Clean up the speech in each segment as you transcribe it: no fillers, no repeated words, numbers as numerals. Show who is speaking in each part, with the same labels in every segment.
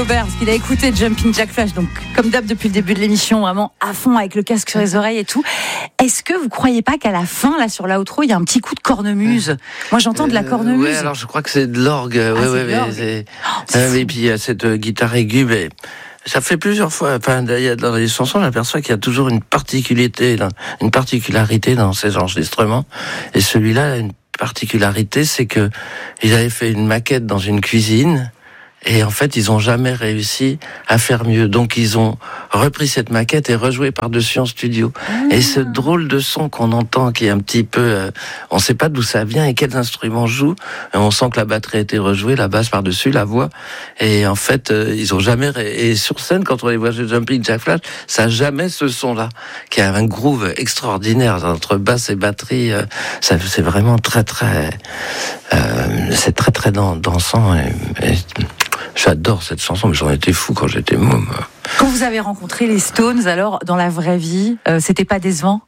Speaker 1: Aubert, parce qu'il a écouté Jumping Jack Flash, donc comme d'hab depuis le début de l'émission, vraiment à fond avec le casque sur les oreilles et tout. Est-ce que vous croyez pas qu'à la fin, là sur l'outro, il y a un petit coup de cornemuse? Moi j'entends de la cornemuse.
Speaker 2: Ouais, alors je crois que c'est de l'orgue. Et puis il y a cette guitare aiguë, mais ça fait plusieurs fois. Enfin, dans les chansons, on aperçoit qu'il y a toujours une particularité dans ces enregistrements. Et celui-là a une particularité, c'est que ils avaient fait une maquette dans une cuisine. Et en fait, ils ont jamais réussi à faire mieux. Donc, ils ont repris cette maquette et rejoué par-dessus en studio. Et ce drôle de son qu'on entend, qui est un petit peu... on sait pas d'où ça vient et quels instruments jouent. On sent que la batterie a été rejouée, la basse par-dessus, la voix. Et en fait, ils ont jamais... Et sur scène, quand on les voit chez Jumping Jack Flash, ça a jamais ce son-là, qui a un groove extraordinaire entre basse et batterie. Ça, c'est vraiment très, très... c'est très, très dansant. Et j'adore cette chanson, mais j'en étais fou quand j'étais môme.
Speaker 1: Quand vous avez rencontré les Stones, alors, dans la vraie vie, c'était pas décevant?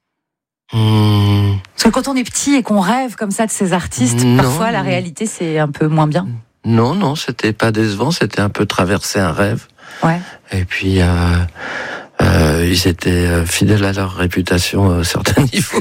Speaker 1: Parce que quand on est petit et qu'on rêve comme ça de ces artistes, parfois la réalité c'est un peu moins bien.
Speaker 2: Non, c'était pas décevant, c'était un peu traverser un rêve.
Speaker 1: Ouais.
Speaker 2: Et puis, ils étaient fidèles à leur réputation à certains niveaux.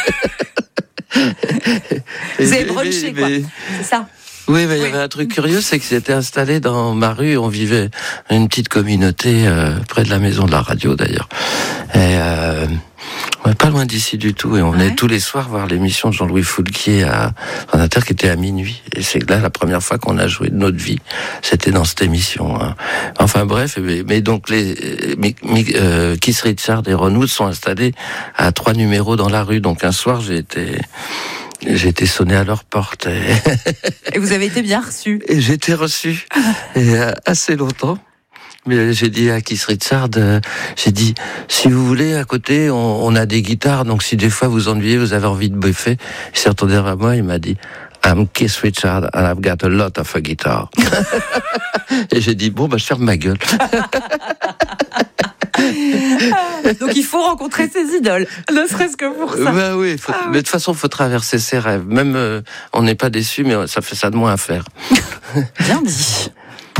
Speaker 1: Vous avez brunché, quoi, c'est ça?
Speaker 2: Oui, mais il y avait un truc curieux, c'est qu'ils étaient installés dans ma rue. On vivait une petite communauté près de la maison de la radio, d'ailleurs. Et pas loin d'ici du tout. Et on venait tous les soirs voir l'émission de Jean-Louis Foulquier à Inter, qui était à minuit. Et c'est là la première fois qu'on a joué de notre vie. C'était dans cette émission. Hein. Enfin bref, mais donc Keith Richards et Ron Wood sont installés à 3 numéros dans la rue. Donc un soir, j'ai été sonné à leur porte.
Speaker 1: Et vous avez été bien reçu.
Speaker 2: Et j'ai été reçu. Et assez longtemps. Mais j'ai dit à Keith Richards, j'ai dit, si vous voulez, à côté, on a des guitares, donc si des fois vous ennuyez, vous avez envie de buffer. Il s'est retourné vers moi, il m'a dit, I'm Keith Richards and I've got a lot of a guitar. Et j'ai dit, bon, je ferme ma gueule.
Speaker 1: Donc il faut rencontrer ses idoles, ne serait-ce que pour ça.
Speaker 2: Oui, mais de toute façon, il faut traverser ses rêves. Même, on n'est pas déçu, mais ça fait ça de moins à faire.
Speaker 1: Bien dit.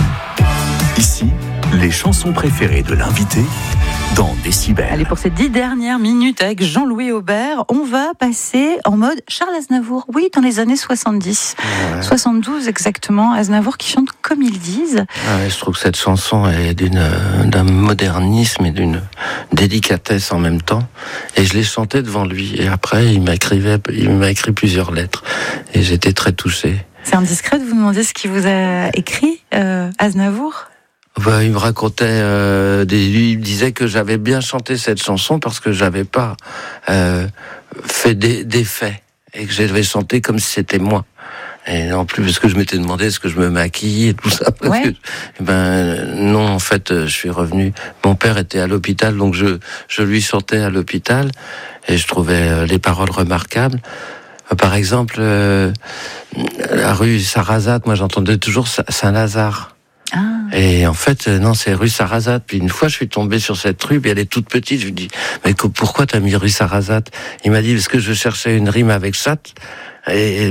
Speaker 3: Ici, les chansons préférées de l'invité dans Décibel.
Speaker 1: Allez, pour ces 10 dernières minutes avec Jean-Louis Aubert, on va passer en mode Charles Aznavour. Oui, dans les années 70. Ouais. 72 exactement. Aznavour qui chante Comme ils disent.
Speaker 2: Je trouve que cette chanson est d'un modernisme et d'une délicatesse en même temps. Et je l'ai chantée devant lui. Et après, il m'a écrit plusieurs lettres. Et j'étais très touché.
Speaker 1: C'est indiscret de vous demander ce qu'il vous a écrit, Aznavour?
Speaker 2: Il me racontait, il me disait que j'avais bien chanté cette chanson parce que j'avais pas fait d'effets et que j'avais chanté comme si c'était moi. Et en plus, parce que je m'étais demandé est-ce que je me maquille et tout ça. Parce que, non, en fait, je suis revenu. Mon père était à l'hôpital, donc je lui chantais à l'hôpital et je trouvais les paroles remarquables. Par exemple, la rue Sarrazate, moi j'entendais toujours Saint-Lazare. Ah. Et en fait, non, c'est rue Sarrazate. Puis une fois, je suis tombé sur cette rue, puis elle est toute petite. Je lui dis, mais pourquoi t'as mis rue Sarrazate? Il m'a dit, parce que je cherchais une rime avec chat. Et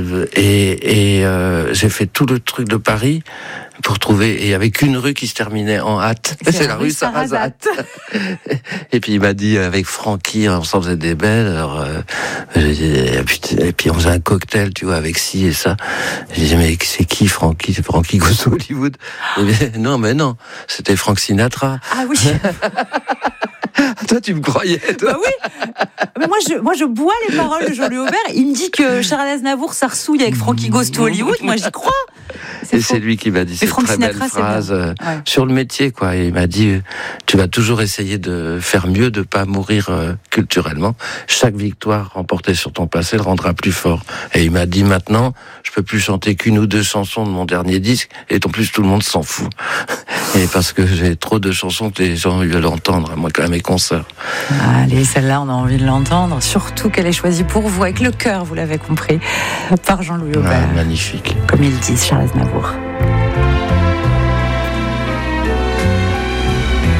Speaker 2: j'ai fait tout le truc de Paris pour trouver, et avec une rue qui se terminait en hâte. C'est la rue Sarrazate. Et puis il m'a dit, avec Francky, on s'en faisait des belles, alors, et puis on faisait un cocktail, tu vois, avec ci et ça. J'ai dit, mais c'est qui Francky? C'est Francky Goes to Hollywood. Mais non, c'était Frank Sinatra.
Speaker 1: Ah oui.
Speaker 2: Toi, tu me croyais, toi.
Speaker 1: Bah oui. Mais moi, je bois les paroles de Jean-Louis Aubert. Il me dit que Charles Aznavour s'arsouille avec Frankie Goes to Hollywood. Moi, j'y crois.
Speaker 2: C'est lui qui m'a dit cette très belle phrase sur le métier, quoi. Et il m'a dit, tu vas toujours essayer de faire mieux, de pas mourir culturellement. Chaque victoire remportée sur ton passé le rendra plus fort. Et il m'a dit, maintenant, je peux plus chanter qu'une ou deux chansons de mon dernier disque. Et en plus, tout le monde s'en fout. Et parce que j'ai trop de chansons que les gens veulent entendre, moi, quand même, mes concerts.
Speaker 1: Allez, celle-là, on a envie de l'entendre. Surtout qu'elle est choisie pour vous, avec le cœur, vous l'avez compris, par Jean-Louis Aubert.
Speaker 2: Magnifique.
Speaker 1: Comme ils disent, Charles Aznavour.